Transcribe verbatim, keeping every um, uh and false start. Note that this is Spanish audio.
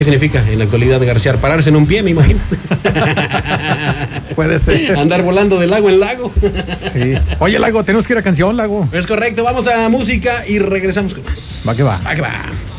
¿Qué significa en la actualidad, García? Pararse en un pie, me imagino. Puede ser. Andar volando de lago en lago. Sí. Oye, Lago, tenemos que ir a canción, Lago. Es correcto, vamos a música y regresamos con más. Va que va. Va que va.